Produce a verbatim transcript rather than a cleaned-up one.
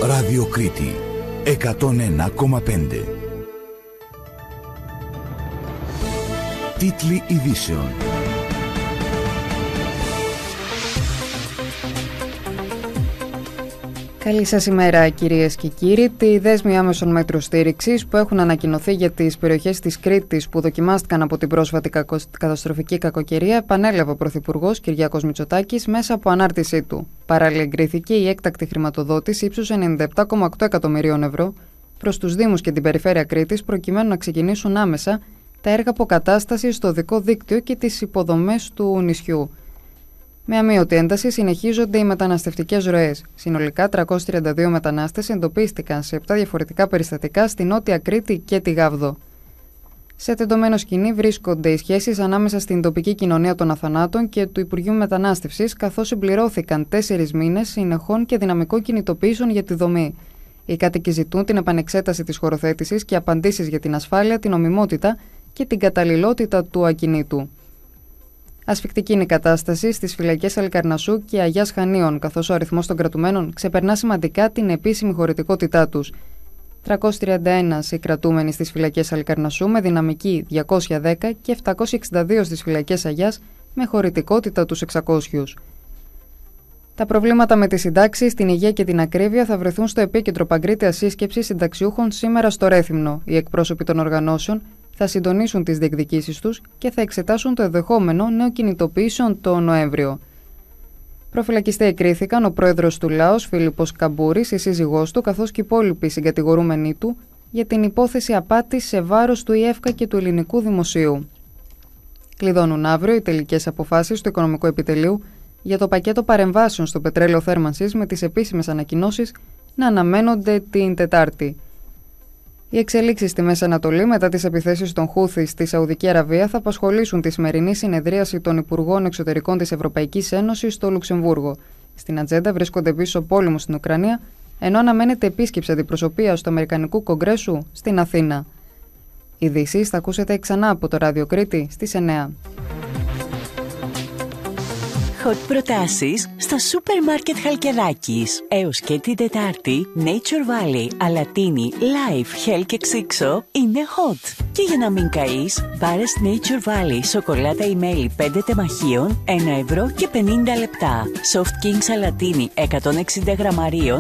Ράδιο Κρήτη εκατόν ένα κόμμα πέντε. Τίτλοι ειδήσεων. Καλή σας ημέρα κυρίες και κύριοι. Τη δέσμη άμεσων μέτρων στήριξης που έχουν ανακοινωθεί για τις περιοχές της Κρήτης που δοκιμάστηκαν από την πρόσφατη καταστροφική κακοκαιρία επανέλαβε ο Πρωθυπουργός Κυριάκος Μητσοτάκης μέσα από ανάρτησή του. Παράλληλα εγκρίθηκε η έκτακτη χρηματοδότηση ύψους ενενήντα επτά κόμμα οκτώ εκατομμυρίων ευρώ προς τους Δήμους και την Περιφέρεια Κρήτης προκειμένου να ξεκινήσουν άμεσα τα έργα αποκατάστασης στο οδικό δίκτυο και τις υποδομές του νησιού. Με αμείωτη ένταση συνεχίζονται οι μεταναστευτικές ροές. Συνολικά τριακόσιοι τριάντα δύο μετανάστες εντοπίστηκαν σε επτά διαφορετικά περιστατικά στη Νότια Κρήτη και τη Γάβδο. Σε τεντωμένο σκηνή βρίσκονται οι σχέσεις ανάμεσα στην τοπική κοινωνία των Αθανάτων και του Υπουργείου Μετανάστευσης, καθώς συμπληρώθηκαν τέσσερις μήνες συνεχών και δυναμικών κινητοποιήσεων για τη δομή. Οι κάτοικοι ζητούν την επανεξέταση της χωροθέτησης και απαντήσεις για την ασφάλεια, την νομιμότητα και την καταλληλότητα του ακινήτου. Ασφικτική είναι η κατάσταση στις φυλακές Αλικαρνασσού και Αγιάς Χανίων, καθώς ο αριθμός των κρατουμένων ξεπερνά σημαντικά την επίσημη χωρητικότητά τους. τριακόσιοι τριάντα ένα οι κρατούμενοι στις φυλακές Αλικαρνασσού με δυναμική διακόσια δέκα και επτακόσιοι εξήντα δύο στις φυλακές Αγιάς με χωρητικότητα τους εξακόσιους. Τα προβλήματα με τις συντάξεις, την υγεία και την ακρίβεια θα βρεθούν στο επίκεντρο παγκρίτιας σύσκεψης συνταξιούχων σήμερα στο Ρέθυμνο. Οι εκπρόσωποι των οργανώσεων θα συντονίσουν τις διεκδικήσεις τους και θα εξετάσουν το ενδεχόμενο νέων κινητοποιήσεων το Νοέμβριο. Προφυλακιστέ εκρίθηκαν ο πρόεδρος του Λάος, Φίλιππος Καμπούρης, η σύζυγός του, καθώς και οι υπόλοιποι συγκατηγορούμενοι του για την υπόθεση απάτης σε βάρος του ΙΕΦΚΑ και του ελληνικού δημοσίου. Κλειδώνουν αύριο οι τελικές αποφάσεις του Οικονομικού Επιτελείου για το πακέτο παρεμβάσεων στο πετρέλαιο θέρμανσης, με τις επίσημες ανακοινώσεις να αναμένονται την Τετάρτη. Οι εξελίξεις στη Μέση Ανατολή μετά τις επιθέσεις των Χούθι στη Σαουδική Αραβία θα απασχολήσουν τη σημερινή συνεδρίαση των Υπουργών Εξωτερικών της Ευρωπαϊκής Ένωσης στο Λουξεμβούργο. Στην ατζέντα βρίσκονται επίσης ο πόλεμος στην Ουκρανία, ενώ αναμένεται επίσκεψη αντιπροσωπείας του Αμερικανικού Κογκρέσου στην Αθήνα. Ειδήσεις θα ακούσετε ξανά από το Ράδιο Κρήτη στις εννιά. Hot προτάσεις στο σούπερ μάρκετ Χαλκιδάκης. Έως και την Τετάρτη, Nature Valley, αλατίνι, live, hell και ξύξο είναι hot. Και για να μην καείς, πάρε Nature Valley σοκολάτα ή μέλι πέντε τεμαχίων, ένα ευρώ και πενήντα λεπτά. Soft King αλατίνι εκατόν εξήντα γραμμαρίων,